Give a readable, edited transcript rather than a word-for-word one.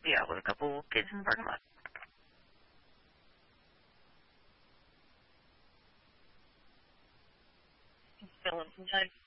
Yeah, with a couple kids in the parking lot. Just filling some time.